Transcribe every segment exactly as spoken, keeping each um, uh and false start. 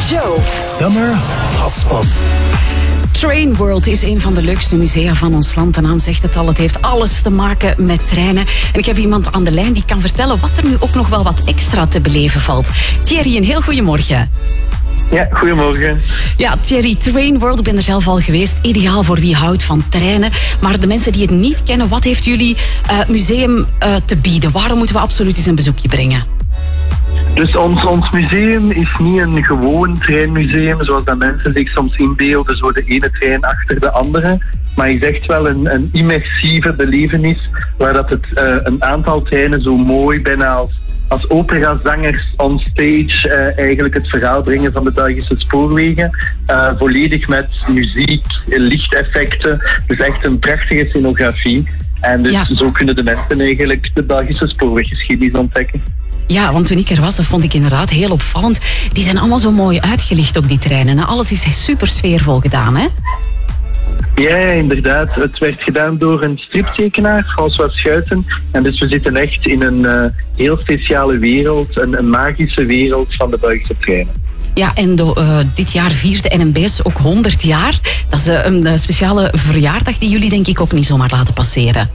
Show. Summer Hotspot. Train World is een van de leukste musea van ons land. De naam zegt het al, het heeft alles te maken met treinen. En ik heb iemand aan de lijn die kan vertellen wat er nu ook nog wel wat extra te beleven valt. Thierry, een heel goedemorgen. Ja, goedemorgen. Ja, Thierry, Train World, ik ben er zelf al geweest. Ideaal voor wie houdt van treinen. Maar de mensen die het niet kennen, wat heeft jullie uh, museum uh, te bieden? Waarom moeten we absoluut eens een bezoekje brengen? Dus ons, ons museum is niet een gewoon treinmuseum, zoals dat mensen zich soms inbeelden, zo de ene trein achter de andere. Maar het is echt wel een, een immersieve belevenis, waar dat het uh, een aantal treinen zo mooi, bijna als, als operazangers on stage, uh, eigenlijk het verhaal brengen van de Belgische spoorwegen. Uh, volledig met muziek, lichteffecten. Dus echt een prachtige scenografie. En dus ja. Zo kunnen de mensen eigenlijk de Belgische spoorweggeschiedenis ontdekken. Ja, want toen ik er was, dat vond ik inderdaad heel opvallend. Die zijn allemaal zo mooi uitgelicht, ook die treinen. Alles is super sfeervol gedaan, hè? Ja, inderdaad. Het werd gedaan door een striptekenaar, François Schuiten. En dus we zitten echt in een uh, heel speciale wereld, een, een magische wereld van de Belgische treinen. Ja, en de, uh, dit jaar viert de N M B S ook honderd jaar. Dat is uh, een uh, speciale verjaardag die jullie denk ik ook niet zomaar laten passeren.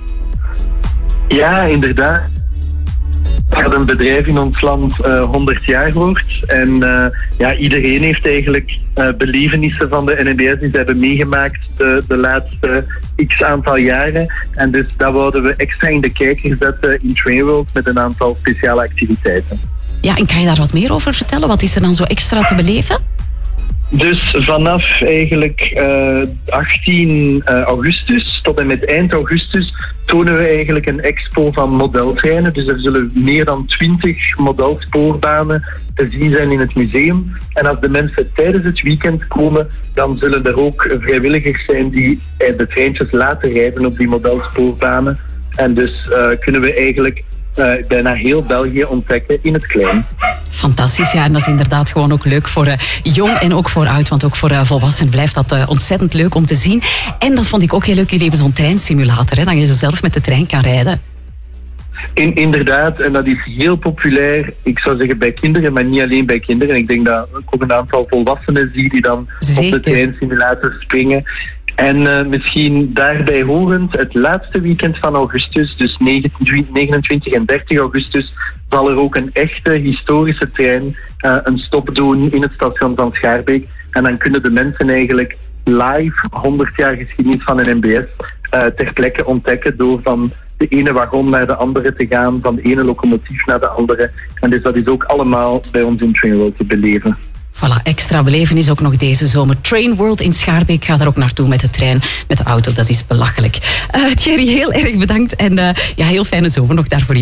Ja, inderdaad. Dat een bedrijf in ons land uh, honderd jaar wordt. En uh, ja, iedereen heeft eigenlijk uh, belevenissen van de N M B S die ze hebben meegemaakt de, de laatste x aantal jaren. En dus dat wouden we extra in de kijker zetten in Train World met een aantal speciale activiteiten. Ja, en kan je daar wat meer over vertellen? Wat is er dan zo extra te beleven? Dus vanaf eigenlijk uh, achttien augustus tot en met eind augustus tonen we eigenlijk een expo van modeltreinen. Dus er zullen meer dan twintig modelsporbanen te zien zijn in het museum. En als de mensen tijdens het weekend komen, dan zullen er ook vrijwilligers zijn die de treintjes laten rijden op die modelsporbanen. En dus uh, kunnen we eigenlijk uh, bijna heel België ontdekken in het klein. Fantastisch, ja. En dat is inderdaad gewoon ook leuk voor uh, jong en ook voor oud. Want ook voor uh, volwassenen blijft dat uh, ontzettend leuk om te zien. En dat vond ik ook heel leuk. Jullie hebben zo'n treinsimulator, hè, dat je zo zelf met de trein kan rijden. In, inderdaad, en dat is heel populair, ik zou zeggen bij kinderen, maar niet alleen bij kinderen. Ik denk dat ik ook een aantal volwassenen zie die dan Zeker. op de treinsimulator springen. En uh, misschien daarbij horend, het laatste weekend van augustus, dus negenentwintig en dertig augustus, zal er ook een echte historische trein uh, een stop doen in het station van Schaarbeek. En dan kunnen de mensen eigenlijk live honderd jaar geschiedenis van een N B S uh, ter plekke ontdekken door van de ene wagon naar de andere te gaan, van de ene locomotief naar de andere. En dus dat is ook allemaal bij ons in Train World te beleven. Voilà, extra belevenis ook nog deze zomer. Train World in Schaarbeek. Ga daar ook naartoe met de trein, met de auto. Dat is belachelijk. Uh, Thierry, heel erg bedankt. En uh, ja, heel fijne zomer nog daarvoor.